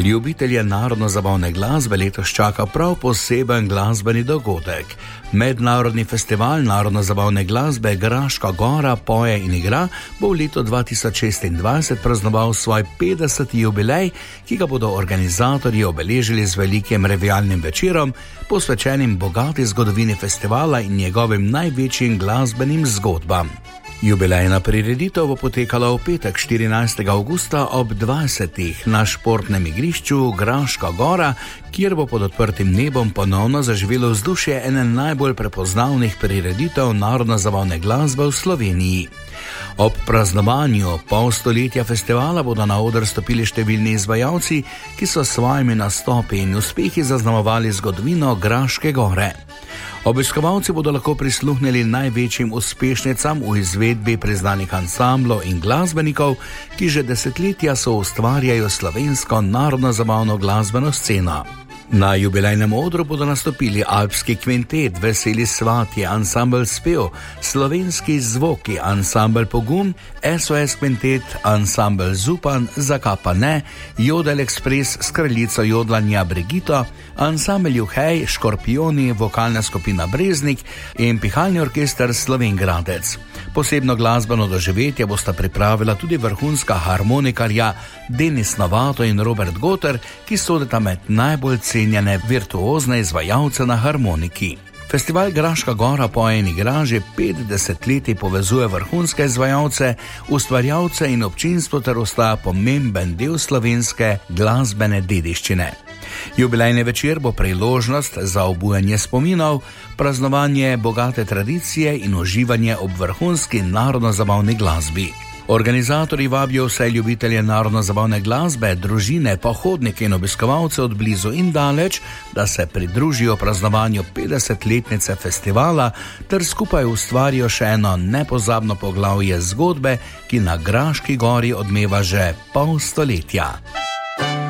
Ljubitelje narodno-zabavne glasbe letos čaka prav poseben glasbeni dogodek. Mednarodni festival narodno-zabavne glasbe Graška gora poje in igra bo v letu 2026 praznoval svoj 50. jubilej, ki ga bodo organizatorji obeležili z velikim revijalnim večerom, posvečenim bogati zgodovini festivala in njegovim največjim glasbenim zgodbam. Jubilejna prireditev bo potekala v petek 14. avgusta ob 20. na športnem igrišču Graška gora, kjer bo pod odprtim nebom ponovno zaživelo vzdušje ene najbolj prepoznavnih prireditev narodno-zabavne glasbe v Sloveniji. Ob praznovanju pol stoletja festivala bodo na oder stopili številni izvajalci, ki so s svojimi nastopi in uspehi zaznamovali zgodovino Graške gore. Obiskovalci bodo lahko prisluhnili največjim uspešnicam v izvedbi priznanih ansamblov in glasbenikov, ki že desetletja soustvarjajo slovensko narodno-zabavno glasbeno sceno. Na jubilejnem odru bodo nastopili Alpski kvintet, Veseli svatje, ansambel Spev, Slovenski zvoki, ansambel Pogum, SOS kvintet, ansambel Zupan, Zakaj pa ne, Jodel Ekspres s kraljico jodlanja Brigito, ansambel Juhej, Škorpioni, vokalna skupina Breznik in pihalni orkester Slovengradec. Posebno glasbeno doživetje bosta pripravila tudi vrhunska harmonikarja Denis Novato in Robert Goter, ki sodita med najbolj cenjene virtuozne izvajalce na harmoniki. Festival Graška gora poje in igra že 50 let povezuje vrhunske izvajalce, ustvarjalce in občinstvo ter ostaja pomemben del slovenske glasbene dediščine. Jubilejni večer bo priložnost za obujanje spominov, praznovanje bogate tradicije in uživanje ob vrhunski narodno-zabavni glasbi. Organizatorji vabijo vse ljubitelje narodno-zabavne glasbe, družine, pohodnike in obiskovalce od blizu in daleč, da se pridružijo praznovanju 50-letnice festivala ter skupaj ustvarijo še eno nepozabno poglavje zgodbe, ki na Graški gori odmeva že pol stoletja.